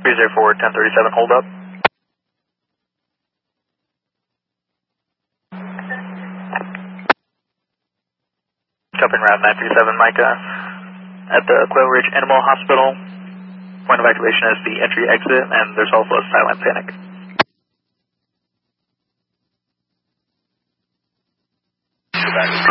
304 1037, hold up. Jumping route 937 Micah at the Quail Ridge Animal Hospital. Point of activation is the entry-exit, and there's also a silent panic. Back.